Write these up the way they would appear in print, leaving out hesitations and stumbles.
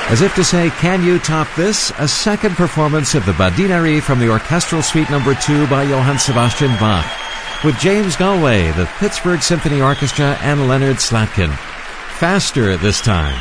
As if to say, can you top this? A second performance of the Badinerie from the Orchestral Suite No. 2 by Johann Sebastian Bach, with James Galway, the Pittsburgh Symphony Orchestra, and Leonard Slatkin. Faster this time.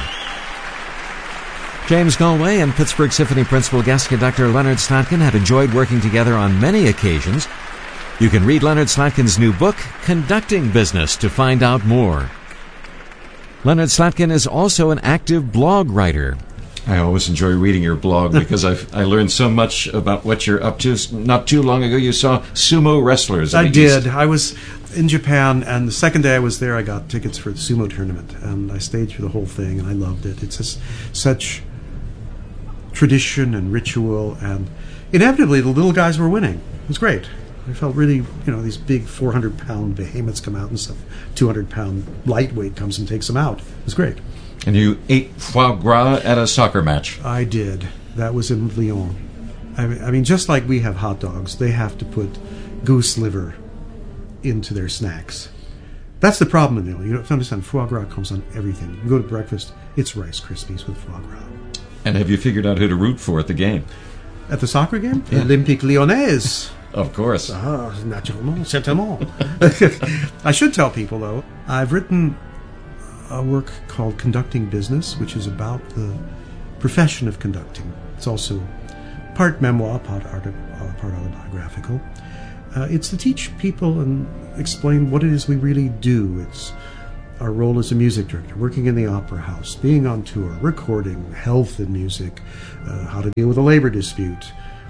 James Galway and Pittsburgh Symphony Principal Guest Conductor Leonard Slatkin have enjoyed working together on many occasions. You can read Leonard Slatkin's new book, Conducting Business, to find out more. Leonard Slatkin is also an active blog writer. I always enjoy reading your blog because I learned so much about what you're up to. Not too long ago, you saw sumo wrestlers. I did. I was in Japan, and the second day I was there, I got tickets for the sumo tournament, and I stayed through the whole thing, and I loved it. It's just such tradition and ritual, and inevitably the little guys were winning. It was great. I felt really, these big 400-pound behemoths come out and stuff. 200-pound lightweight comes and takes them out. It was great. And you ate foie gras at a soccer match. I did. That was in Lyon. I mean, just like we have hot dogs, they have to put goose liver into their snacks. That's the problem in Lyon. You don't understand. Foie gras comes on everything. You go to breakfast, it's Rice Krispies with foie gras. And have you figured out who to root for at the game? At the soccer game? Yeah. Olympique Lyonnais. Of course. Naturellement, certainement. I should tell people, though, I've written a work called Conducting Business, which is about the profession of conducting. It's also part memoir, part autobiographical. It's to teach people and explain what it is we really do. It's our role as a music director, working in the opera house, being on tour, recording, health in music, how to deal with a labor dispute.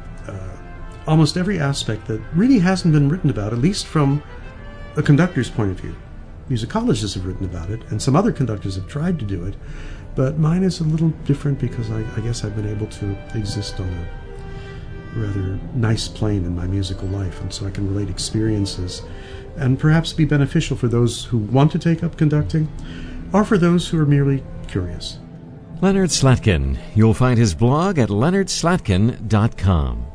Almost every aspect that really hasn't been written about, at least from a conductor's point of view. Musicologists have written about it, and some other conductors have tried to do it, but mine is a little different because I guess I've been able to exist on a rather nice plane in my musical life, and so I can relate experiences and perhaps be beneficial for those who want to take up conducting or for those who are merely curious. Leonard Slatkin. You'll find his blog at leonardslatkin.com.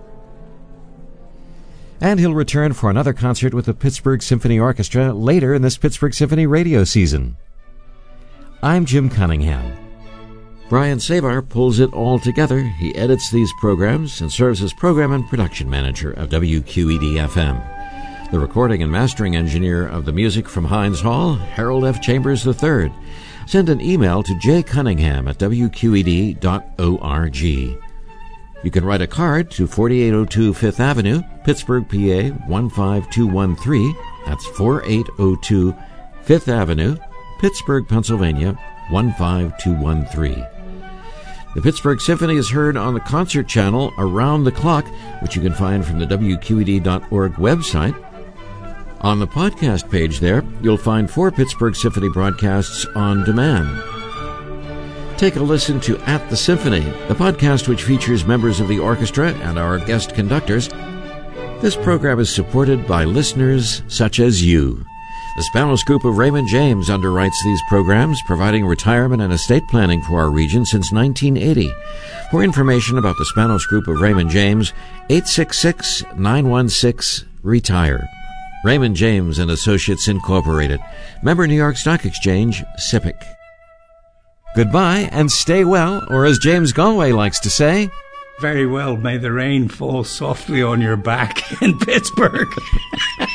And he'll return for another concert with the Pittsburgh Symphony Orchestra later in this Pittsburgh Symphony radio season. I'm Jim Cunningham. Brian Savar pulls it all together. He edits these programs and serves as program and production manager of WQED-FM. The recording and mastering engineer of the music from Hines Hall, Harold F. Chambers III. Send an email to jcunningham@wqed.org. You can write a card to 4802 Fifth Avenue, Pittsburgh, PA 15213. That's 4802 Fifth Avenue, Pittsburgh, Pennsylvania 15213. The Pittsburgh Symphony is heard on the concert channel Around the Clock, which you can find from the WQED.org website. On the podcast page there, you'll find 4 Pittsburgh Symphony broadcasts on demand. Take a listen to At the Symphony, the podcast which features members of the orchestra and our guest conductors. This program is supported by listeners such as you. The Spanos Group of Raymond James underwrites these programs, providing retirement and estate planning for our region since 1980. For information about the Spanos Group of Raymond James, 866-916-RETIRE. Raymond James and Associates Incorporated. Member New York Stock Exchange, SIPC. Goodbye and stay well, or as James Galway likes to say, very well, may the rain fall softly on your back in Pittsburgh.